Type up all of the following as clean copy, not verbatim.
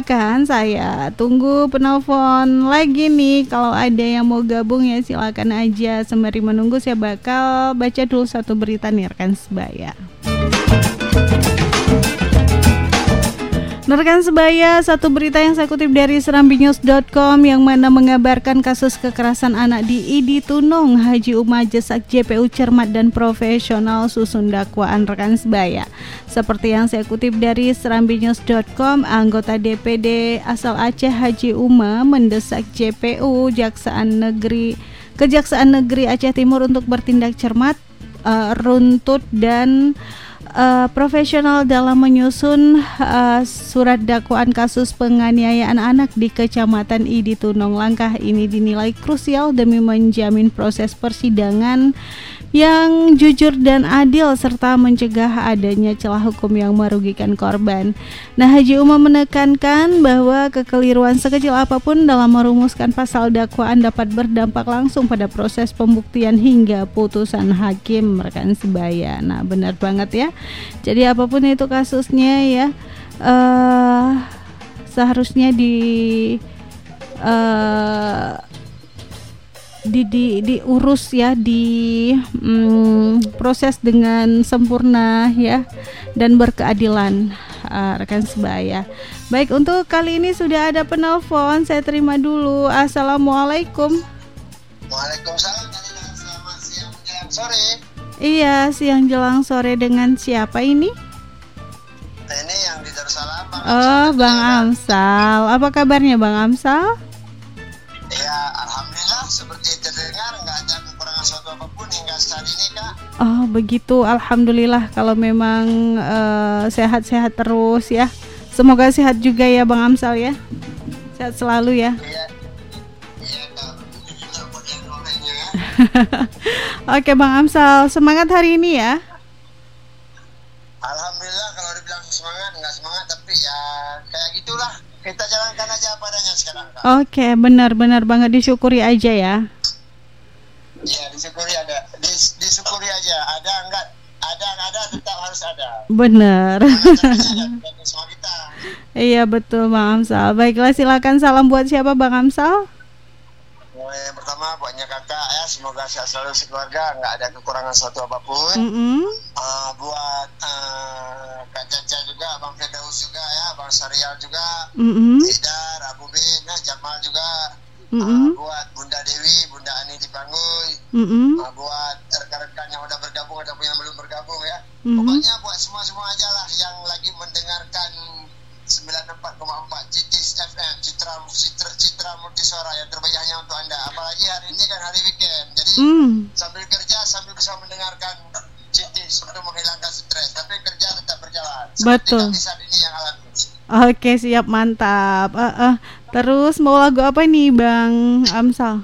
silakan, saya tunggu penelpon lagi nih. Kalau ada yang mau gabung ya silakan aja. Sembari menunggu saya bakal baca dulu satu berita nih rekan sebaya. Rekan sebaya, satu berita yang saya kutip dari serambinews.com yang mana mengabarkan kasus kekerasan anak di ID Tunung. Haji Uma Jesak JPU cermat dan profesional susun dakwaan rekan sebaya. Seperti yang saya kutip dari serambinews.com, anggota DPD asal Aceh Haji Uma mendesak JPU Kejaksaan Negeri Aceh Timur untuk bertindak cermat, runtut dan profesional dalam menyusun surat dakwaan kasus penganiayaan anak di Kecamatan ID Tunung. Langkah ini dinilai krusial demi menjamin proses persidangan yang jujur dan adil serta mencegah adanya celah hukum yang merugikan korban. Nah, Haji Uma menekankan bahwa kekeliruan sekecil apapun dalam merumuskan pasal dakwaan dapat berdampak langsung pada proses pembuktian hingga putusan hakim rekan sebaya. Nah, benar banget ya. Jadi apapun itu kasusnya ya, seharusnya diurus ya, proses dengan sempurna ya dan berkeadilan rekan sebaya. Baik, untuk kali ini sudah ada penelpon, saya terima dulu. Assalamualaikum. Waalaikumsalam. Selamat siang menjelang sore. Iya, siang jelang sore. Dengan siapa ini? Ini yang di Darussalam, Bang Bang Amsal. Apa kabarnya Bang Amsal? Ya, alhamdulillah seperti terdengar nggak ada kekurangan suatu apapun hingga saat ini, Kak. Oh begitu, alhamdulillah. Kalau memang sehat-sehat terus ya. Semoga sehat juga ya Bang Amsal ya. Sehat selalu ya. Iya, Kak. Kemudian olehnya. Oke Bang Amsal, semangat hari ini ya. Alhamdulillah, kalau dibilang semangat nggak semangat, tapi ya kayak gitulah. Kita jalankan aja padanya sekarang, Kak. Oke, benar-benar banget, disyukuri aja ya. Iya, disyukuri aja. Ada tetap harus ada. Benar. Semua kita. Iya betul Bang Amsal. Baiklah, silakan salam buat siapa Bang Amsal? Yang pertama buatnya kakak ya, semoga sehat selalu sekeluarga, nggak ada kekurangan suatu apapun. Buat Kak Caca juga, Bang Firdaus juga ya, Bang Syarial juga, Idar, Abu Bin, Jamal juga. Buat Bunda Dewi, Bunda Ani di Bangui, buat rekan-rekan yang udah bergabung ataupun yang belum bergabung ya. Pokoknya buat semua aja lah yang lagi mendengarkan 94,4 Citis FM, Citra Multisuara yang terbaik hanya untuk Anda. Apalagi hari ini kan hari weekend, jadi sambil kerja sambil bisa mendengarkan Citis untuk menghilangkan stres, tapi kerja tetap berjalan. Betul. Seperti kami saat ini yang alami. Oke, siap, mantap. Terus mau lagu apa nih Bang Amsal?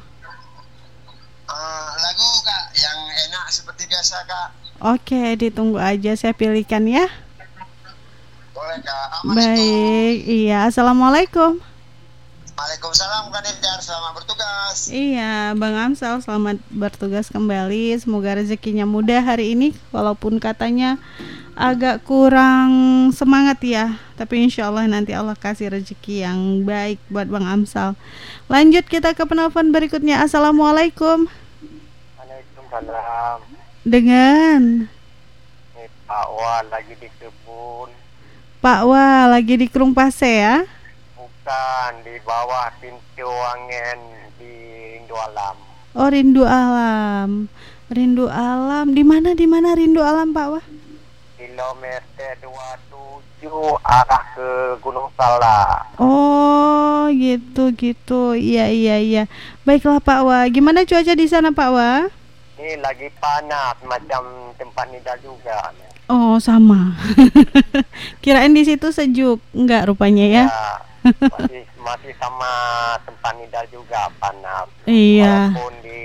Lagu Kak yang enak seperti biasa Kak. Oke, ditunggu aja, saya pilihkan ya. Boleh Kak. Baik, iya. Assalamualaikum. Waalaikumsalam Kak Nidar, selamat bertugas. Iya, Bang Amsal, selamat bertugas kembali. Semoga rezekinya mudah hari ini, walaupun katanya agak kurang semangat ya, tapi insya Allah nanti Allah kasih rezeki yang baik buat Bang Amsal. Lanjut kita ke penelpon berikutnya. Assalamualaikum. Waalaikumsalam. Dengan Pak Wa lagi di kebun. Pak Wa lagi di Krung Pase ya? Bukan, di bawah pintu angin di Rindu Alam. Oh, Rindu Alam. Rindu Alam. Di mana Rindu Alam Pak Wa? Kilometer 27 arah ke Gunung Salak. Oh, gitu. Iya. Baiklah Pak Wa. Gimana cuaca di sana Pak Wa? Ini lagi panas macam tempat Nida juga. Oh, sama. Kirain di situ sejuk. Enggak rupanya ya. Masih sama tempat Nida juga panas. Iya. Walaupun di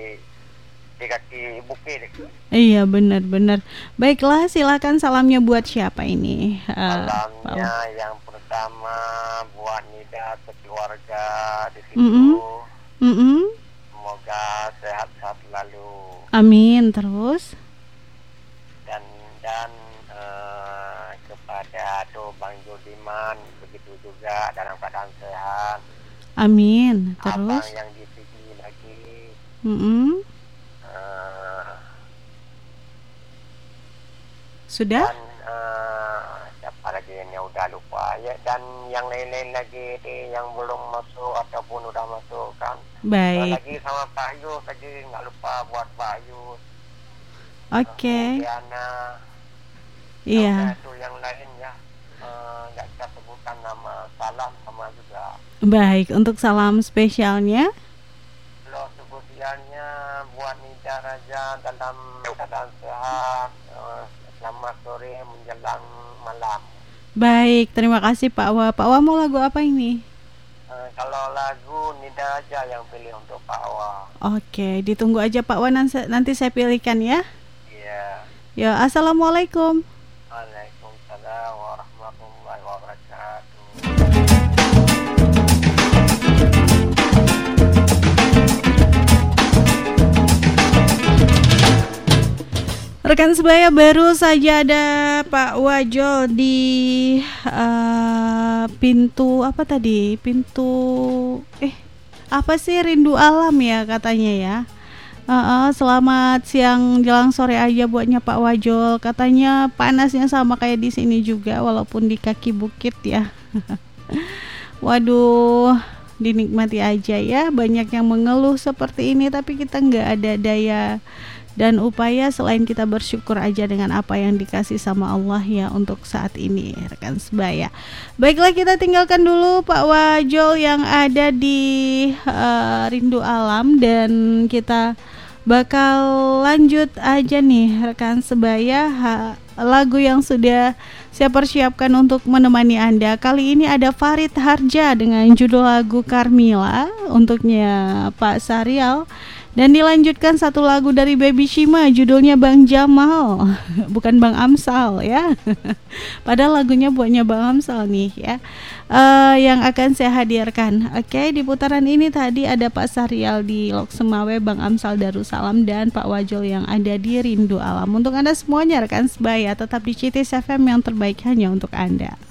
kaki bukit. Iya, benar. Baiklah, silakan salamnya buat siapa ini? Salamnya yang pertama buat Nida keluarga di situ. Semoga sehat selalu. Amin. Terus dan kepada Bang Judiman begitu juga dalam keadaan sehat. Amin. Terus? Abang yang di sini lagi. Sudah? Dan siapa lagi yang udah lupa ya, dan yang lain-lain lagi yang belum masuk ataupun udah masuk kan. Baik. Lagi sama Pak Yu tadi nggak lupa buat Pak Yu. Oke. Diana. Iya. Itu yang lain ya. Nggak kita sebutkan nama, salam sama juga. Baik, untuk salam spesialnya? Kalau spesialnya buat Nida Raja dalam keadaan sehat. Selamat sore menjelang malam. Baik, terima kasih Pak Wa. Pak Wa mau lagu apa ini? Kalau lagu Nida Raja yang pilih untuk Pak Wa. Oke, ditunggu aja Pak Wa, nanti saya pilihkan ya. Iya. Ya, assalamualaikum. Waalaikumsalam warahmatullahi wabarakatuh. Rekan sebaya, baru saja ada Pak Wajol di pintu apa tadi? Apa sih, Rindu Alam ya katanya ya. Selamat siang jelang sore aja buatnya Pak Wajol. Katanya panasnya sama kayak di sini juga walaupun di kaki bukit ya. Waduh, dinikmati aja ya. Banyak yang mengeluh seperti ini tapi kita nggak ada daya dan upaya selain kita bersyukur aja dengan apa yang dikasih sama Allah ya untuk saat ini, rekan sebaya. Baiklah, kita tinggalkan dulu Pak Wajol yang ada di Rindu Alam dan kita bakal lanjut aja nih rekan sebaya, lagu yang sudah saya persiapkan untuk menemani Anda. Kali ini ada Farid Harja dengan judul lagu Carmila untuknya Pak Sarial. Dan dilanjutkan satu lagu dari Baby Shima, judulnya Bang Jamal, bukan Bang Amsal ya. Padahal lagunya buatnya Bang Amsal nih ya, yang akan saya hadirkan. Oke, di putaran ini tadi ada Pak Sarial di Lok Semawe, Bang Amsal Darussalam, dan Pak Wajol yang ada di Rindu Alam. Untuk Anda semuanya rekan sebaya, tetap di CITIS FM yang terbaik hanya untuk Anda.